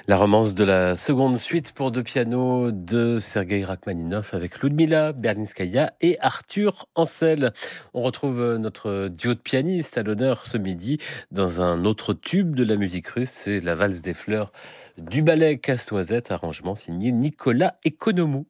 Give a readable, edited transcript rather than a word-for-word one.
La romance de la seconde suite pour deux pianos de Sergueï Rachmaninov avec Ludmila Berlinskaya et Arthur Ancel. On retrouve notre duo de pianistes à l'honneur ce midi dans un autre tube de la musique russe, c'est la valse des fleurs du ballet Casse-Noisette, arrangement signé Nicolas Economou.